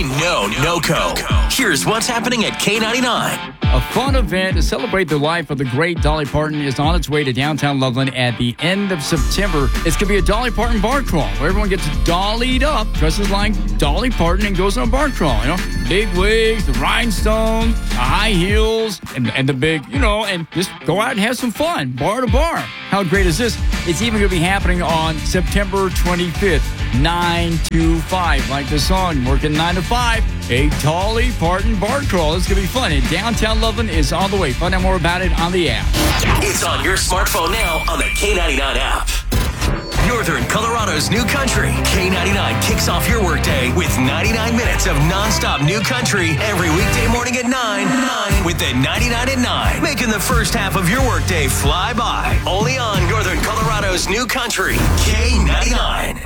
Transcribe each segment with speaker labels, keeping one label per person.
Speaker 1: know NOCO. Here's what's happening at K99.
Speaker 2: A fun event to celebrate the life of the great Dolly Parton is on its way to downtown Loveland at the end of September. It's going to be a Dolly Parton bar crawl where everyone gets dollied up, dresses like Dolly Parton, and goes on a bar crawl. Big wigs, the rhinestones, the high heels, and the big, and just go out and have some fun, bar to bar. How great is this? It's even going to be happening on September 25th, 9 to 5. Like the song, working 9 to 5, a Dolly Parton bar crawl. It's going to be fun. And downtown Loveland is on the way. Find out more about it on the app.
Speaker 1: It's on your smartphone now on the K99 app. Northern Colorado's new country. K99 kicks off your workday with 99 minutes of nonstop new country every weekday morning at 9 with the 99 at 9, making the first half of your workday fly by. Only on Northern Colorado's new country. K99.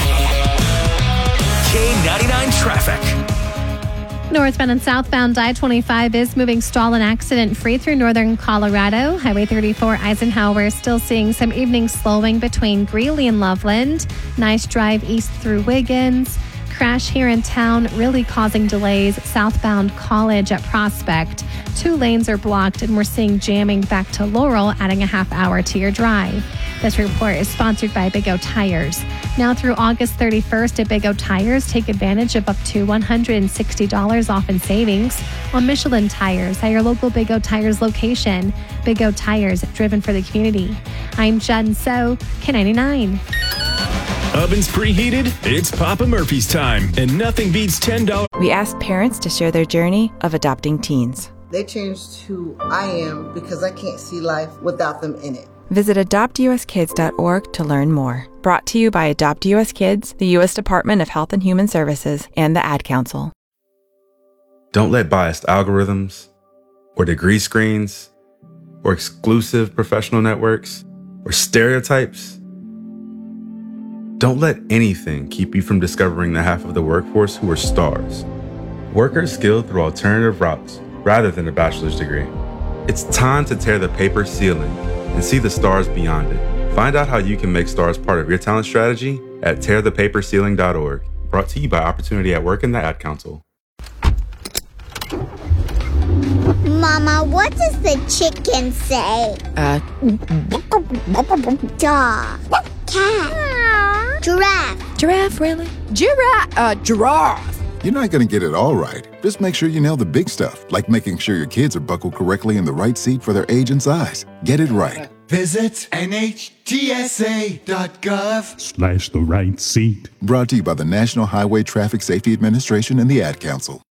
Speaker 1: K99 traffic.
Speaker 3: Northbound and southbound I-25 is moving stall and accident-free through northern Colorado. Highway 34 Eisenhower still seeing some evening slowing between Greeley and Loveland. Nice drive east through Wiggins. Crash here in town really causing delays southbound College at Prospect. 2 lanes are blocked and we're seeing jamming back to Laurel, adding a half hour to your drive. This report is sponsored by Big O Tires. Now through August 31st at Big O Tires, take advantage of up to $160 off in savings on Michelin tires at your local Big O Tires location. Big O Tires, driven for the community. I'm Jen So, K99.
Speaker 4: Ovens preheated? It's Papa Murphy's time, and nothing beats $10.
Speaker 5: We asked parents to share their journey of adopting teens.
Speaker 6: They changed who I am because I can't see life without them in it.
Speaker 5: Visit adoptuskids.org to learn more. Brought to you by Adopt US Kids, the U.S. Department of Health and Human Services, and the Ad Council.
Speaker 7: Don't let biased algorithms, or degree screens, or exclusive professional networks, or stereotypes. Don't let anything keep you from discovering the half of the workforce who are stars. Workers skilled through alternative routes rather than a bachelor's degree. It's time to tear the paper ceiling and see the stars beyond it. Find out how you can make stars part of your talent strategy at tearthepaperceiling.org. Brought to you by Opportunity at Work and the Ad Council.
Speaker 8: Mama, what does the chicken say? Dog. Cat. Giraffe.
Speaker 5: Giraffe, really?
Speaker 9: Giraffe. You're not going to get it all right. Just make sure you nail the big stuff, like making sure your kids are buckled correctly in the right seat for their age and size. Get it right.
Speaker 10: Visit NHTSA.gov/the
Speaker 11: right seat.
Speaker 9: Brought to you by the National Highway Traffic Safety Administration and the Ad Council.